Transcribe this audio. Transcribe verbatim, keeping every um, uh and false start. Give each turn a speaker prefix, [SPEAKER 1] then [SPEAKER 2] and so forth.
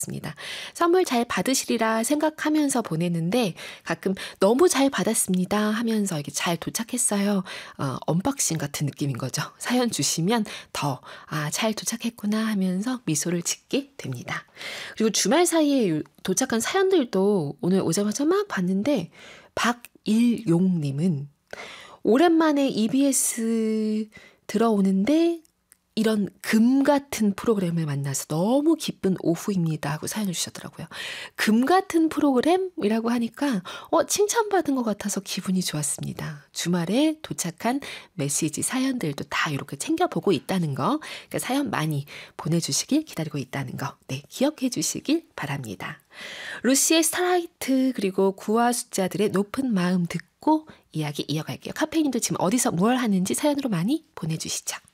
[SPEAKER 1] 습니다. 선물 잘 받으시리라 생각하면서 보내는데 가끔 너무 잘 받았습니다 하면서 이게 잘 도착했어요. 어, 언박싱 같은 느낌인 거죠. 사연 주시면 더, 아, 잘 도착했구나 하면서 미소를 짓게 됩니다. 그리고 주말 사이에 도착한 사연들도 오늘 오자마자 막 봤는데 박일용님은 오랜만에 이비에스 들어오는데 이런 금 같은 프로그램을 만나서 너무 기쁜 오후입니다 하고 사연을 주셨더라고요. 금 같은 프로그램이라고 하니까 어, 칭찬받은 것 같아서 기분이 좋았습니다. 주말에 도착한 메시지 사연들도 다 이렇게 챙겨보고 있다는 거, 그러니까 사연 많이 보내주시길 기다리고 있다는 거, 네, 기억해 주시길 바랍니다. 루시의 스타라이트 그리고 구화 숫자들의 높은 마음 듣고 이야기 이어갈게요. 카페인도 지금 어디서 뭘 하는지 사연으로 많이 보내주시죠.